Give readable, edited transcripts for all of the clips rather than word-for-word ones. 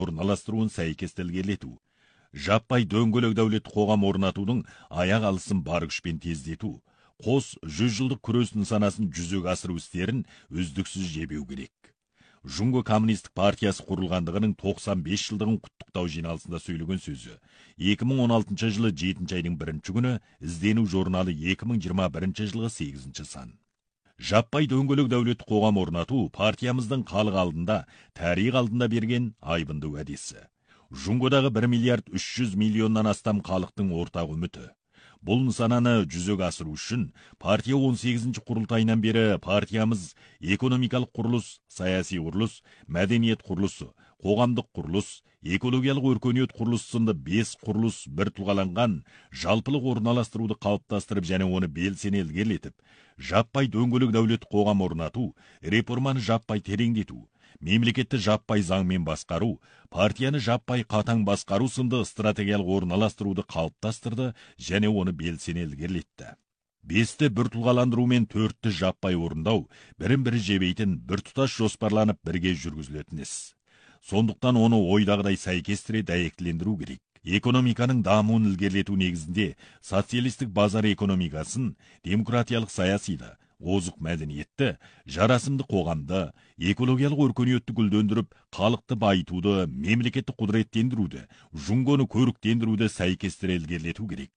орналастыруын сәйкестілгерлету. Жаппай дөңгелек дәулет қоғам орнатудың аяқ алысын бар күшпен тездету. Қос 100 жылдық күрес нысанасын жүзеге асыру істерін үздіксіз жебеу керек. Жунго коммунистік партиясы құрылғандығының 95 жылдығын құттықтау жиналысында сөйлеген сөзі. 2016 жылы 7 айдың 1 күні іздену журналы 2021 жылғы 8 сан. Жаппай дөңгелек дәулет қоғам орнату партиямыздың халық алдында, тарих алдында берген айбынды уәдесі. Жунгодағы 1 миллиард 300 миллионнан астам халықтың ортақ үміті. Бұл нысананы жүзеге асыру үшін партия 18-ші құрылтайынан бері партиямыз экономикалық құрылыс, саяси құрылыс, мәдениет құрылысы, қоғамдық құрылыс, экологиялық өркениет құрылысы сынды 5 құрылыс бір тұлғаланған жалпылық орналастыруды қалыптастырып және оны белсене ілгерілетіп, жаппай дөңгелек дәулет қоғам орнату, реформаны жаппай тереңдету, мемлекетті жаппай заңмен басқару, партияны жаппай қатаң басқару сынды стратегиялық орналастыруды қалыптастырды және оны белсене ілгерілетті. 5-ті бір тұлғаландыру мен 4-ті жаппай орындау бірін-бірі жебейтін біртұтас жоспарланып бірге жүргізілетін іс. Сондықтан оны ойдағыдай сәйкестіре дәйектілендіру керек. Экономиканың дамуын ілгерілету негізінде социалистік базар экономикасын, демократиялық саясиды, озық мәдениетті, жарасымды қоғамды, экологиялық өркениетті гүлдендіріп, халықты байытуды, мемлекетті құдыреттендіруді, Жунгоны көріктендіруді сәйкестіре ілгерілету керек.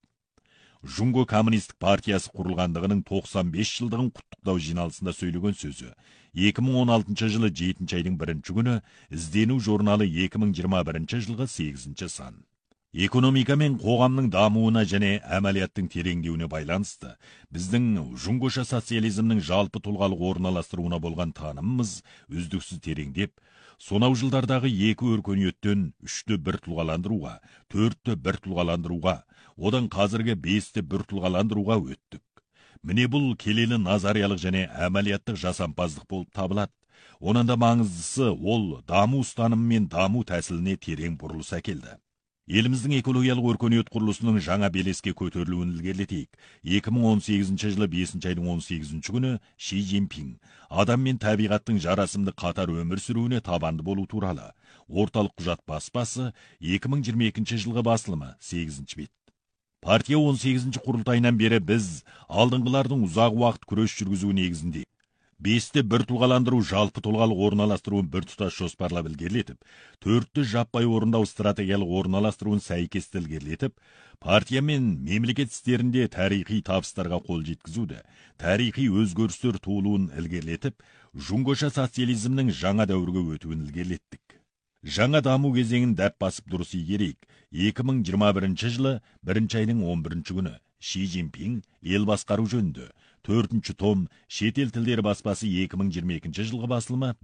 Жунго коммунистік партиясы құрылғандығының 95 жылдығын құттықтау жиналысында сөйлеген сөзі. 2016 жылы 7 айдың 1 күні іздену журналы 2021 жылғы 8 сан. Экономика мен қоғамның дамуына және әмәлияттың тереңдеуіне байланысты біздің жунгоша социализмнің жалпы тұлғалық орналастыруына болған танымымыз үздіксіз тереңдеп, сонау жылдардағы 2 өркениеттен 3-ті бір тұлғаландыруға, 4-ті бір тұлғаландыруға, одан қазіргі 5-ті бір тұлғаландыруға өттік. Міне бұл келелі назариялық және әмәлияттық жасампаздық болып табылады. Онан да маңыздысы ол даму ұстанымы мен даму тәсіліне терең бұрылыс әкелді. Еліміздің экологиялық өркениет құрылысының жаңа белеске көтерілуін ілгерілетейік. 2018 жылы 5 айдың 18 күні Ши Цзиньпин адам мен табиғаттың жарасымды қатар өмір сүруіне табанды болу туралы орталық құжат баспасы 2022 жылғы басылымы 8 бет. Партия 18-ші құрылтайынан бері біз алдыңғылардың ұзақ уақыт күрес жүргізу негізінде 5-ті бір тұлғаландыру жалпы тұлғалық орналастыруын бір тұтас жоспарлап ілгерілетіп, 4-ті жаппай орындау стратегиялық орналастыруын сәйкесті ілгерілетіп, партия мен мемлекет істерінде тарихи табыстарға қол жеткізуді, тарихи өзгерістер туылуын ілгерілетіп, жунгоша социализмнің жаңа дәуірге өтуін ілгерілеттік. Жаңа даму кезеңін дәп басып дұрыс игерейік. 2021 жылы 1 айдың 11 күні Ши Цзиньпин ел басқару жөнінде 4-ші том шетел тілдері баспасы 2022 жылғы басылымы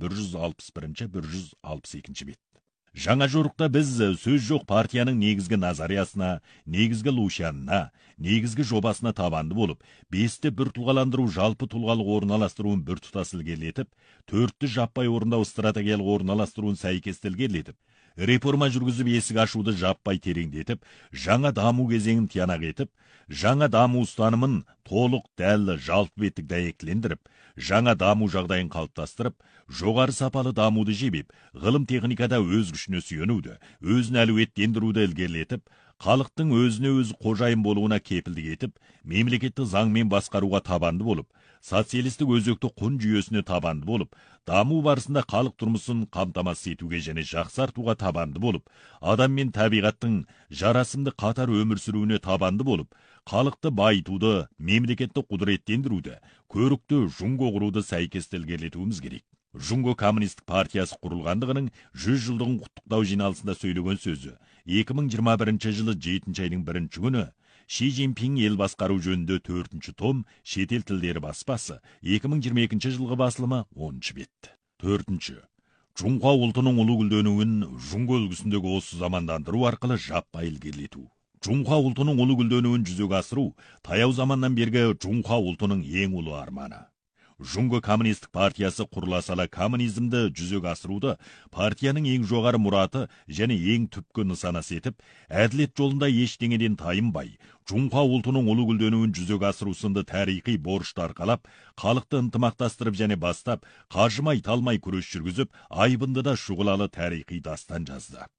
161-162 бет. Жаңа жорықта біз сөз жоқ партияның негізгі назариясына, негізгі лушанына, негізгі жобасына табанды болып, 5-ті бір тұлғаландыру жалпы тұлғалық орналастыруын бір тұтас ілгерілетіп, 4-ті жаппай орындау стратегиялық орналастыруын сәйкесті ілгерілетіп, реформа жүргізіп есік ашуды жаппай тереңдетіп, жаңа даму кезеңін тиянақ етіп, жаңа даму ұстанымын толық дәл жалпы беттік дәйектілендіріп, жаңа даму жағдайын қалыптастырып, жоғары сапалы дамуды жебеп, ғылым техникада өз күшіне сүйенуді, өзін әлеуеттендіруді ілгерілетіп, халықтың өзіне өзі қожайын болуына кепілдік етіп, мемлекетті заңмен басқаруға табанды болып, социалистік өзекті құн жүйесіне табанды болып, даму барысында халық тұрмысын қамтамасыз етуге және жақсартуға табанды болып, адам мен табиғаттың жарасымды қатар өмір сүруіне табанды болып, халықты байытуды, мемлекетті құдыреттендіруді, көрікті Жунго құруды сәйкесті ілгерілетуіміз керек. Жунго коммунистік партиясы құрылғандығының 100 жылдығын құттықтау жиналысында сөйлеген сөзі. 2021 жылы 7 айдың 1 күні Ши Цзиньпин ел басқару жөнінде 4-ші том шетел тілдері баспасы 2022 жылғы басылымы 10 бет. 4-ші. Жунхуа ұлтының ұлы гүлденуін Жунго үлгісіндегі осы замандандыру арқылы жаппай ілгерілету. Жунхуа ұлтының ұлы гүлденуін жүзеге асыру таяу заманнан бергі Жунхуа ұлтының ең ұлы арманы. Жунго коммунистік партиясы құрыла сала коммунизмді жүзеге асыруды партияның ең жоғары мұраты және ең түпкі нысанасы етіп, әділет жолында ештеңеден тайынбай, Жунха ұлтының ұлы гүлденуін жүзеге асыру сынды тарихи борышты арқалап, халықты ынтымақтастырып және бастап, қажымай талмай күрес жүргізіп, айбынды да шұғылалы тарихи дастан жазды.